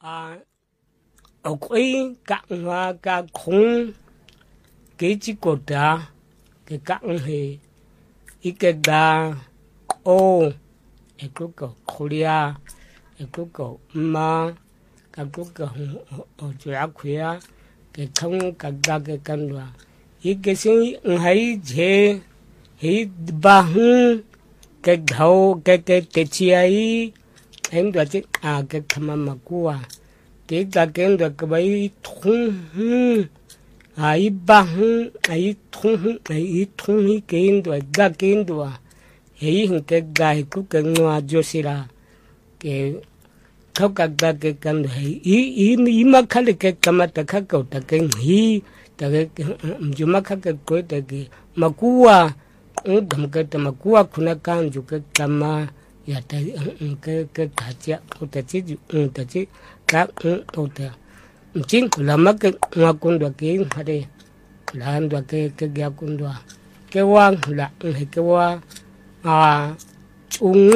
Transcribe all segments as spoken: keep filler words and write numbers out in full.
à ở quê cạn hoa cả khung cái chỉ cột đá cái cạn thì ít cái đá ô cái cột cầu Korea cái cột cầu mà cái cột cầu ở chỗ ác quê cái không cái đá cái căn đó ít cái sinh hay chế hay ba hung cái đầu cái cái cái chi ấy em đó chứ à cái thằng mà cua cái cái cái đó cái bài thùng ai ba hung ai thùng ai thùng cái đó cái cái đó ấy cái gai cũng cái ngoa Josira cáiเขากักตาเกกันให้อีอีอีมาคัลเกกมาตะคักตะเกงฮีตะเกจุมาคักกวยตะเกมากัวอุดมเกตมากัวคุณกันจุเกกมาอย่าตะเกเกตาเจอุตะจิอุตะจิกะอุตะจริงละมาเกมาคุนดะเกหะเดลานดะเกเกกะคุนดะเกวางละให้เกวาอ่าจุง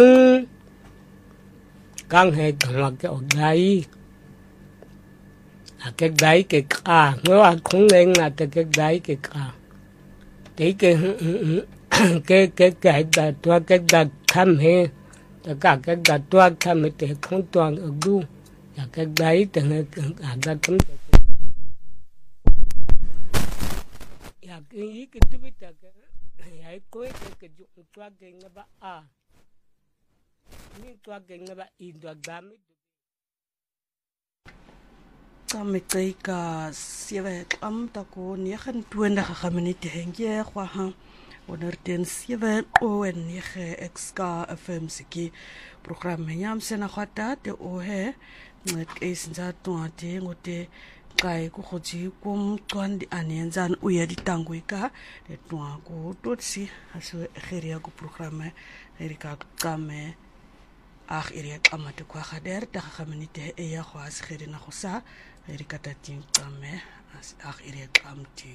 càng hay càng cái gai à cái gai cái cả nó không nên là cái cái gai cái cả đấy cái cái cái cái đặt toa cái đặt tham hè tất cả cái đặt toa tham thì không toàn ở du là cái gai thì nó cả đặt tấm ya cái cái thứ biết là cái cái cuối cái cái dụng toa cái nó ba à ni tua geng na ba in tua gami kami kai ka sieve am ta ko ni khan tuen da khamani te henge khwa ha oner ten sieve o en ni khe exka fm siki program yam sena khata te o he net is za to te ngote kai ko khoji kum twan di anen jan uya di tangui ka te twa ko tot si aso kheria ko program erika kame ah iria amatu kwa khader ta khamanite e ya khwas khirina khosa erikata tin kame ah iria amti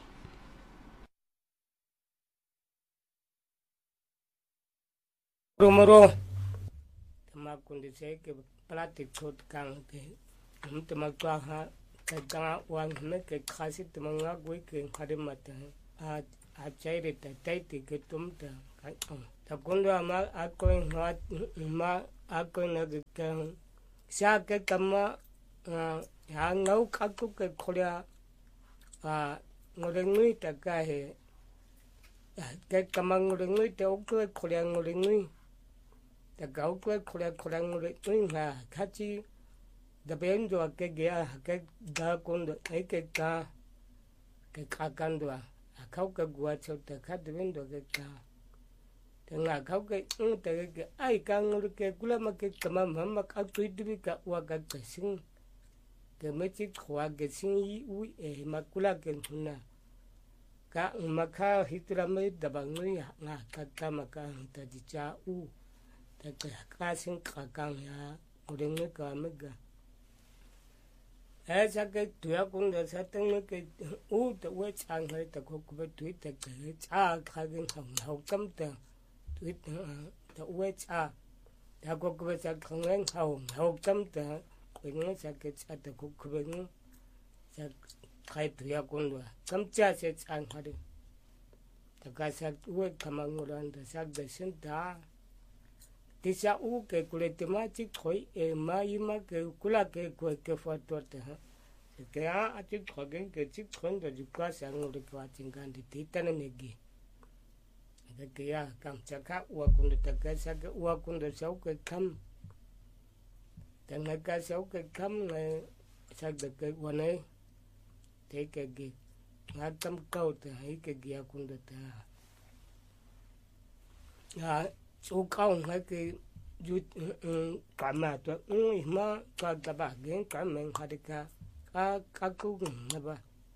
rumoro tama kundi se ke plastic chot kang ke um tama kwa ha ka ga wang me ke khasi tama nga goi ke khade mata a a chaire ta tai ti ke tum ta ka ta kundo ma a ko ha ma a ko na ke sa ke kama ya ngau ka ku ke khoria a ngore ngui ta ka he ke kama ngore ngui te o ko khoria ngore ngui ta ga o ko khoria khoria ngore ngui ha khachi da ben do ke ge ke ga kundo ai ke ka ke ka kando a khau ke gua chau ta kha de ben do ke ka nga khau ke u te ke ai ka ngur ke kula ma ke kama ma ka tu di ka wa ka ke sing ke me chi khwa ke sing yi u e ma kula ke na ka ma kha hitra me da ba ngui nga ka ka ma ka ta di cha u ta ka ka sing ka ka ya ku de me ka me ga ऐसा के तुया कुन दसा तंग के उ त वे चांग है त को को तु त के चा खा गिन हम हौ कम त तु त वे चा त को को चा खंग हैं हौ हौ कम त को न चा के चा त को को न चा खाइ तुया कुन द कम चा से चांग हरे त का सा वे कमंग ran त सा द सिन दा Tisa u ke kule te machi khoi e mai ma ke kula ke ko ke foto te ha ke a ati khogen ke chi khon da ju ka sang ru kwa chingan di titan ne gi ke ke ya kam cha ka wa kun da ka sa ke wa kun da sau ke kam ta na ka sau ke kam ne sa da ke wa ne te ke gi ha tam kau te hai ke gi ya kun da ta ya số cao hay cái du cả mà tôi ui mà cả ta bà cái cả mình khai cả cả cả cứu nó bà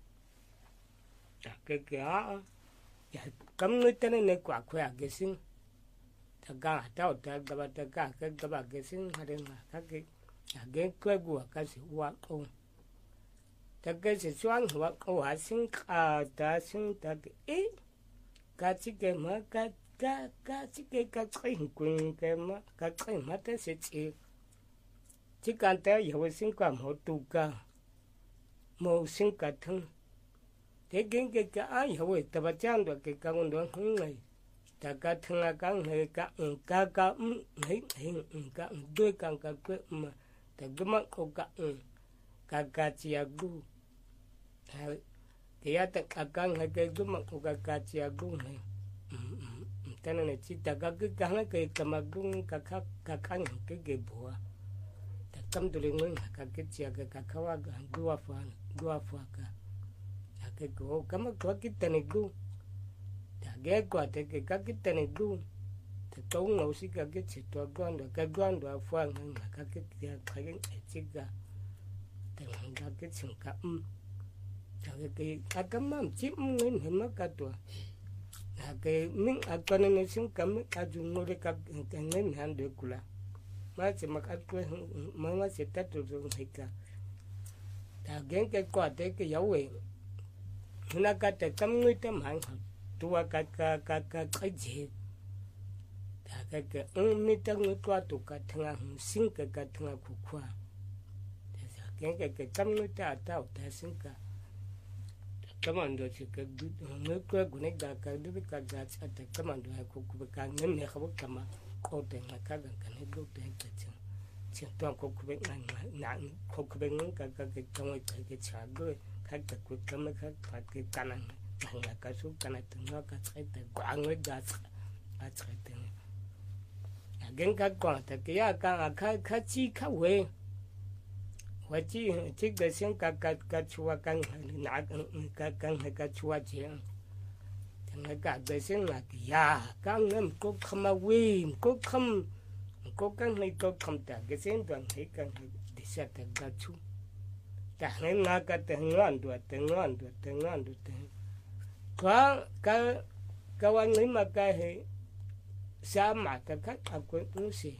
cái cái á cấm người ta này quả khỏe cái sinh ta cả tao ta ta bà ta cả cái ta bà cái sinh hay là các cái cái quay của cái sự hoa ông ta cái sự xoắn hoa ông hoa sinh à ta sinh ta cái ấy cái chỉ cái mà cái ka ka chi ke ka chi kun ke ma ka chi ma te se chi chỉ cần tới giờ sinh qua một tu ca một sinh cả thân thế kiến cái cái ai hiểu ta bắt chăn được cái con đó hướng này ta cả thân là cái này cả cả cả này hình cả đôi cả cả cái mà ta cái mắt của cả cả cả chia gu cái ya ta cả cái này cái cái mắt của cả cả chia gu này ta này chỉ ta cái cái cái này cái cái mắt gu cả cả cả cái cái cái bùa ta cầm đồ lên cái cái chia cái cái khâu cái dua pha dua pha cái cái cô cắm qua cái tên này luôn, đã ghé qua thì cái các cái tên này luôn, thì tôi ngồi xí cái cái chuyện tôi quan được cái quan được phang hơn là các cái cái cái cái chuyện cả, thì mình các cái chuyện cả um, cái cái cái cái mà chim nên hình mất cả tuổi, là cái mình ở con này sinh cảm cái dùng ngồi cái cái nên hàng được cula, mà chỉ mà cái cái mà mà chỉ tết rồi rồi hay cả, đã ghé cái qua thì cái dấu vậy. Nó cả cái tâm người tâm hàng tua cả cả cả cả cái gì cả cái cái ông mi tâm người qua tụ cả thằng sinh cái cái thằng khu khoa cái cái cái tâm người ta tao ta sinh cả cảm ơn đôi khi cái người qua của này cả cái đứa cái cái cái cảm ơn đôi khu khu cái người này không có mà có tiền là cái cái cái này lúc đấy cái chuyện chuyện toàn khu khu bên này nặng khu khu bên cái cái cái trong cái cái chả đôi khách tập quyết tâm khách phải cái căn này là cái số căn này từng nó cái sai từ quảng người đã đã sai từ à gen cái quan thì cái à cái cái cái chi cái về về chi chi cái xem cái cái cái chùa cái nã cái cái cái chùa chuyện thì cái cái cái xem là cái à cái người có không mà về có không có cái này có không ta cái xem toàn thấy cái đi xem cái chùa ta nên là cái tiếng ngon đuổi tiếng ngon đuổi tiếng ngon đuổi tiếng có cái cái quan niệm mà cái hệ sa mạc cái khác ở quên cũng gì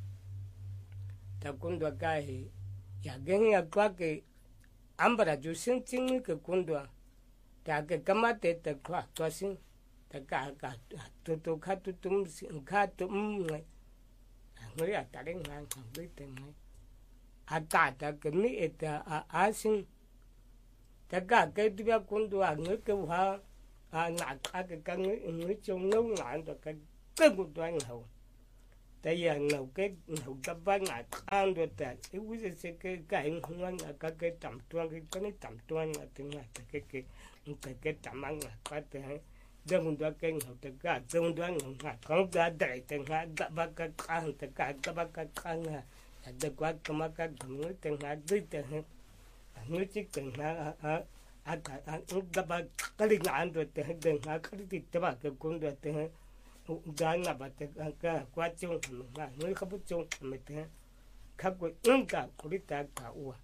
ta cũng đuổi cái hệ ya gen ya qua cái ambara ju sinh chính cái cũng đuổi ta cái cái mà tết ta qua qua sinh ta cả cả tu tu khát tu tum khát tum này người à ta đến ngang không biết tiếng này à ta ta cái mi ta à à sinh ta cả cái thứ ba con đồ ăn người cái hoa à ngã cả cái cái người người trông nấu ngã được cái cái một đoạn hậu tại giờ nấu cái nấu cái bánh ngã ăn được ta cái ví dụ như cái cái hoa ngã cái cái tẩm tuang cái cái tẩm tuang ngã tiếng ngã cái cái cái cái tẩm ăn ngã cái tiếng đừng đoán cái nấu tất cả đừng đoán ngã không có đại tiếng ngã các bác cái ăn tất cả các bác cái ăn ngã để qua cái mà cái người tiếng ngã đi tiếng người chỉ tiếng ngã à à à các bác cái gì ngã ăn được tiếng tiếng ngã cái gì các bác cái cũng được tiếng đang ngã bắt cái qua chung ngã người không biết chung mà tiếng khác với những cái của đi ta cả uổng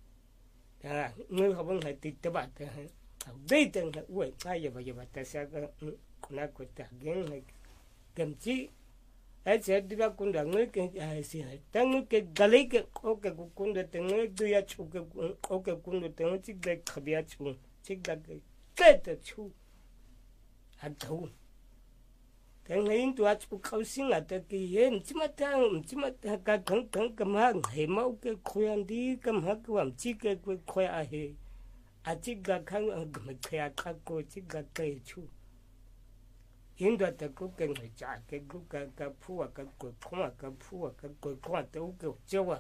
à người không biết hay các bác tiếng đây tiếng ngã uổng bây giờ bây giờ ta sẽ cái nó có ta gen này cầm chỉ ấy sẽ đi ra con đường người cái gì hết tăng người cái gale cái ok con đường tiếng người đuôi chú cái ok con đường tiếng chỉ cái khbia chú chỉ cái cái cái chú hạt thù tiếng người đuôi chú khâu sinh là cái gì chỉ mà thằng chỉ mà cái thằng thằng cầm hàng hay mau cái khoan đi cầm hàng cái làm chỉ cái cái khoan hay à chỉ cái khang cầm cái cái cô chỉ cái cái chú hiện tại ta cũng cần phải trả cái cũng cái cái phù cái quần khoa cái phù cái quần khoa tôi kêu châu à,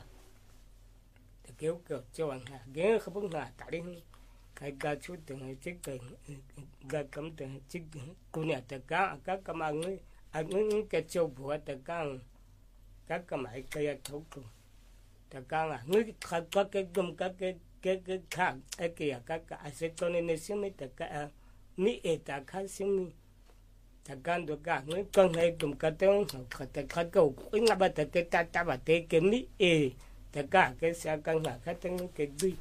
ta kêu kêu châu à, cái không biết là tại đây cái cái chút từng chiếc cái cái cắm từng chiếc cô nhà ta cá cá cầm ăn ấy, ăn ấy cái châu bùa ta cá cá cầm ấy cái thấu cùng, ta cá à, người khai có cái gum cái cái cái cái khác cái kia cái cái sẽ cho nên xem mấy ta cái mi ta khai xem ta gan được cả người con này cũng cả tiếng họ ta khai cầu cũng ngã bát cái ta ta bát cái mi e ta cả cái sao con là khai tiếng cái gì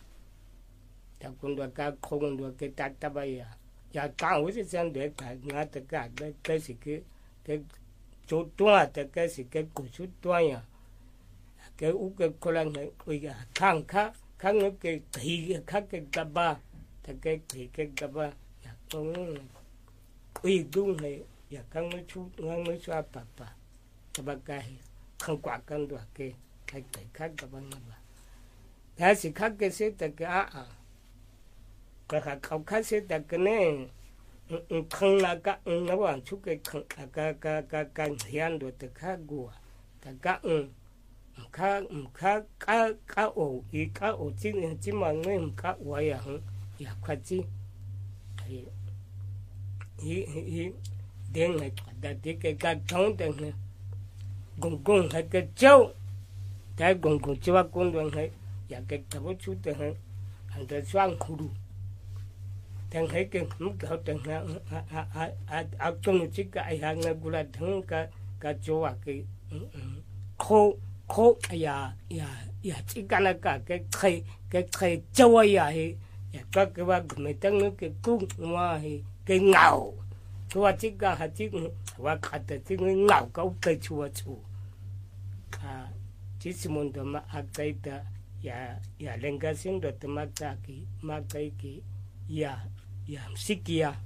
ta cũng được cả không được cái ta ta bây giờ ya cao với cái để cả ngã ta cả cái cái gì cái cái chỗ tua ta cái gì cái cổ chỗ tua ya cái u cái con này bây giờ khang khá khang cái cái thì khá cái gaba ta cái thì cái gaba ya không uy dung này ya khang nó chú ngang nó xóa papa ta ba cái không quả căn được cái cái cái khác cái bằng mà cái gì khác cái gì ta cái à cái khác không khác gì ta cái này thằng là cái nó bảo chú cái thằng cái cái cái cái hiện đồ ta khác gua ta cái khác khác cái cái ổ cái cái ổ chỉ chỉ mà người cái vậy à ya khoa chi hi hi hi đến ngày đã đi cái cái trống đến này gồng gồng hay cái châu cái gồng gồng châu con đường hay ya cái tàu chú đến hay anh ta xoang khu du đến hay cái mức cao đến hay à à à à trong chiếc cái hàng này gula thằng cái cái châu à cái khô khô ya ya ya chiếc cái này cái cái cái cái cái châu ya các cái bác người ta nói cái cung mà cái ngầu chua chỉ cả hạt chỉ và cả cái người ngầu có cái chua chua à chỉ muốn đó mà ăn cái đó ya ya lên cái sinh đó mà ta cái mà cái cái ya ya xích kia